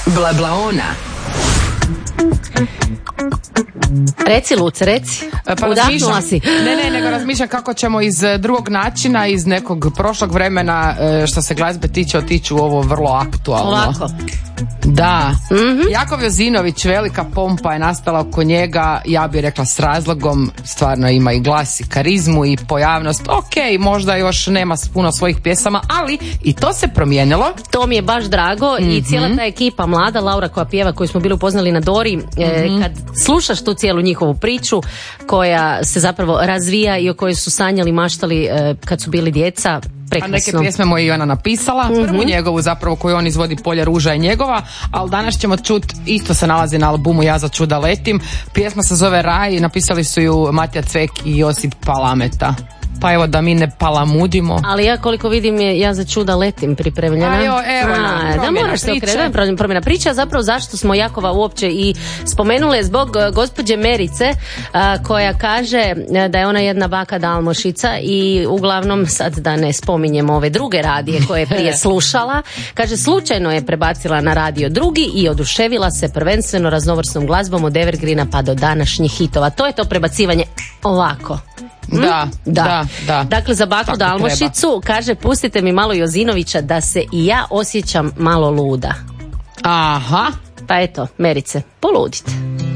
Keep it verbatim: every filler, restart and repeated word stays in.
Blablaona. Reci, Luce, reci. Pa udahnula si. Ne, ne, nego razmišljam kako ćemo iz drugog načina, iz nekog prošlog vremena, što se glazbe tiče, otići u ovo vrlo aktualno. Ovako. Da. Mm-hmm. Jakov Jozinović, velika pompa je nastala oko njega, ja bih rekla s razlogom, stvarno ima i glas i karizmu i pojavnost. Ok, možda još nema puno svojih pjesama, ali i to se promijenilo. To mi je baš drago. Mm-hmm. I cijela ta ekipa mlada, Laura koja pjeva, koju smo bili upoznali na Dori, mm-hmm. e, kad slušaš tu cijelu njihovu priču koja se zapravo razvija i o kojoj su sanjali, maštali e, kad su bili djeca, prekrasno. A neke pjesme mu je i ona napisala, prvu mm-hmm. njegovu zapravo koju on izvodi, Polje ruža je njegova, ali danas ćemo čuti, isto se nalazi na albumu Ja za čuda letim, pjesma se zove Raj, napisali su ju Matija Cvek i Josip Palameta. Pa evo da mi ne palamudimo. Ali ja koliko vidim je Ja za čuda letim pripremljena. A jo, evo, A, da moraš se okrenuti, promjena priča. Zapravo zašto smo Jakova uopće i spomenule, zbog uh, gospođe Merice uh, koja kaže uh, da je ona jedna baka Dalmošica i uglavnom, sad da ne spominjem ove druge radije koje je prije slušala, kaže slučajno je prebacila na radio drugi i oduševila se prvenstveno raznovrsnom glazbom od evergreena pa do današnjih hitova. To je to prebacivanje ovako. Da, da, da, da. Dakle, za baku Dalmošicu kaže, pustite mi malo Jozinovića da se i ja osjećam malo luda. Aha. Pa eto, Merice, poludite.